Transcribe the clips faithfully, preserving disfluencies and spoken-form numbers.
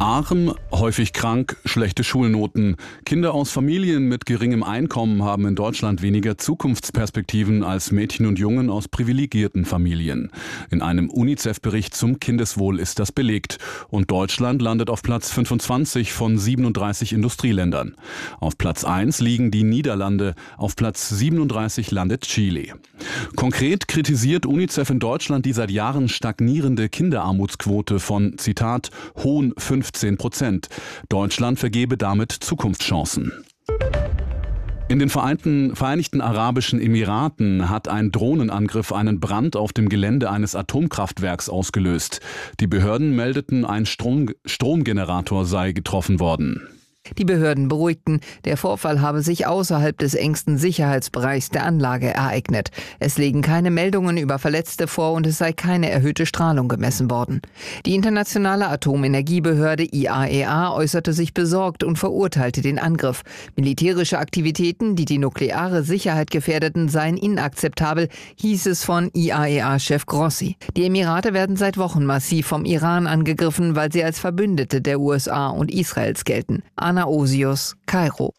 Arm, häufig krank, schlechte Schulnoten. Kinder aus Familien mit geringem Einkommen haben in Deutschland weniger Zukunftsperspektiven als Mädchen und Jungen aus privilegierten Familien. In einem UNICEF-Bericht zum Kindeswohl ist das belegt. Und Deutschland landet auf Platz fünfundzwanzig von siebenunddreißig Industrieländern. Auf Platz eins liegen die Niederlande, auf Platz siebenunddreißig landet Chile. Konkret kritisiert UNICEF in Deutschland die seit Jahren stagnierende Kinderarmutsquote von, Zitat, hohen fünfzehn Prozent. Deutschland vergebe damit Zukunftschancen. In den Vereinten, Vereinigten Arabischen Emiraten hat ein Drohnenangriff einen Brand auf dem Gelände eines Atomkraftwerks ausgelöst. Die Behörden meldeten, ein Strom, Stromgenerator sei getroffen worden. Die Behörden beruhigten, der Vorfall habe sich außerhalb des engsten Sicherheitsbereichs der Anlage ereignet. Es liegen keine Meldungen über Verletzte vor und es sei keine erhöhte Strahlung gemessen worden. Die internationale Atomenergiebehörde I A E A äußerte sich besorgt und verurteilte den Angriff. Militärische Aktivitäten, die die nukleare Sicherheit gefährdeten, seien inakzeptabel, hieß es von I A E A-Chef Grossi. Die Emirate werden seit Wochen massiv vom Iran angegriffen, weil sie als Verbündete der U S A und Israels gelten. Anna Osius, Kairo.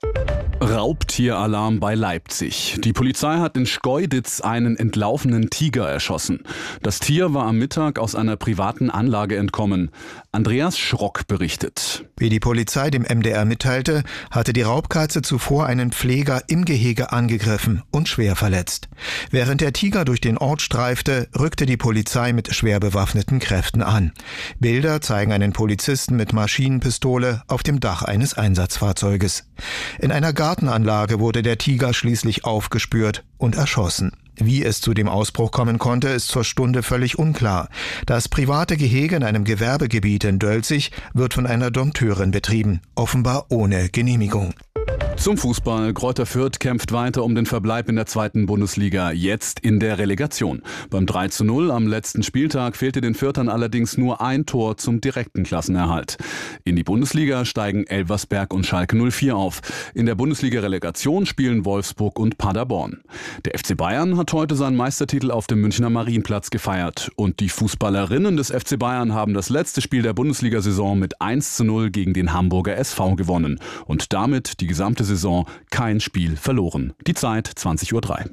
Raubtieralarm bei Leipzig. Die Polizei hat in Schkeuditz einen entlaufenen Tiger erschossen. Das Tier war am Mittag aus einer privaten Anlage entkommen. Andreas Schrock berichtet. Wie die Polizei dem M D R mitteilte, hatte die Raubkatze zuvor einen Pfleger im Gehege angegriffen und schwer verletzt. Während der Tiger durch den Ort streifte, rückte die Polizei mit schwer bewaffneten Kräften an. Bilder zeigen einen Polizisten mit Maschinenpistole auf dem Dach eines Einsatzfahrzeuges. In einer Gartenanlage wurde der Tiger schließlich aufgespürt und erschossen. Wie es zu dem Ausbruch kommen konnte, ist zur Stunde völlig unklar. Das private Gehege in einem Gewerbegebiet in Dölzig wird von einer Dompteurin betrieben, offenbar ohne Genehmigung. Zum Fußball. Greuther Fürth kämpft weiter um den Verbleib in der zweiten Bundesliga, jetzt in der Relegation. Beim drei zu null am letzten Spieltag fehlte den Fürthern allerdings nur ein Tor zum direkten Klassenerhalt. In die Bundesliga steigen Elversberg und Schalke null vier auf. In der Bundesliga-Relegation spielen Wolfsburg und Paderborn. Der F C Bayern hat heute seinen Meistertitel auf dem Münchner Marienplatz gefeiert. Und die Fußballerinnen des F C Bayern haben das letzte Spiel der Bundesliga-Saison mit eins zu null gegen den Hamburger S V gewonnen. Und damit die gesamte Saison kein Spiel verloren. Die Zeit zwanzig Uhr drei.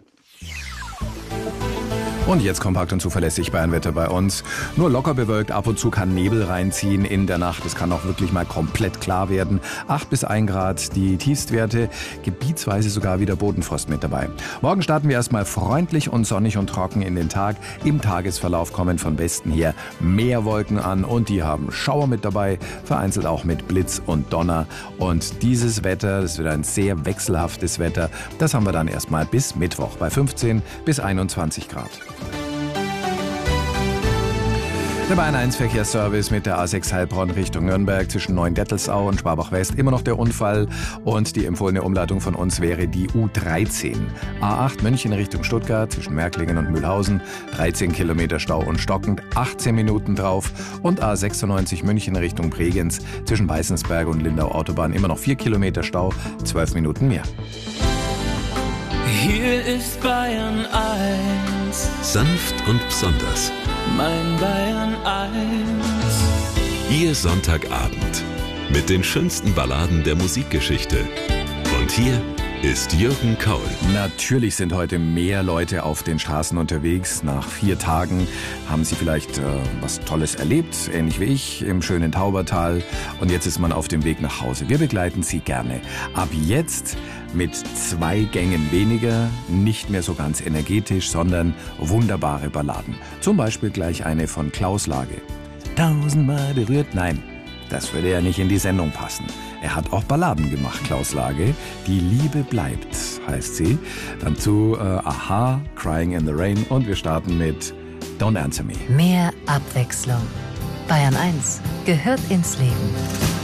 Und jetzt kompakt und zuverlässig Bayernwetter bei uns. Nur locker bewölkt, ab und zu kann Nebel reinziehen in der Nacht. Es kann auch wirklich mal komplett klar werden. acht bis ein Grad die Tiefstwerte, gebietsweise sogar wieder Bodenfrost mit dabei. Morgen starten wir erstmal freundlich und sonnig und trocken in den Tag. Im Tagesverlauf kommen von Westen her mehr Wolken an und die haben Schauer mit dabei, vereinzelt auch mit Blitz und Donner. Und dieses Wetter, das wird ein sehr wechselhaftes Wetter, das haben wir dann erstmal bis Mittwoch bei fünfzehn bis einundzwanzig Grad. Der Bayern eins Verkehrsservice mit der A sechs Heilbronn Richtung Nürnberg zwischen Neuendettelsau und Schwabach West. Immer noch der Unfall und die empfohlene Umleitung von uns wäre die U dreizehn. A acht München Richtung Stuttgart zwischen Märklingen und Mühlhausen. dreizehn Kilometer Stau und stockend, achtzehn Minuten drauf. Und A sechsundneunzig München Richtung Bregenz zwischen Weißensberg und Lindau Autobahn. Immer noch vier Kilometer Stau, zwölf Minuten mehr. Hier ist Bayern eins. Sanft und besonders. Mein Bayern eins. Ihr Sonntagabend mit den schönsten Balladen der Musikgeschichte. Und hier ist Jürgen Kaul. Natürlich sind heute mehr Leute auf den Straßen unterwegs. Nach vier Tagen haben sie vielleicht äh, was Tolles erlebt, ähnlich wie ich, im schönen Taubertal. Und jetzt ist man auf dem Weg nach Hause. Wir begleiten Sie gerne. Ab jetzt mit zwei Gängen weniger, nicht mehr so ganz energetisch, sondern wunderbare Balladen. Zum Beispiel gleich eine von Klaus Lage. Tausendmal berührt, nein, das würde ja nicht in die Sendung passen. Er hat auch Balladen gemacht, Klaus Lage. Die Liebe bleibt, heißt sie. Dann zu äh, Aha, Crying in the Rain und wir starten mit Don't Answer Me. Mehr Abwechslung. Bayern eins gehört ins Leben.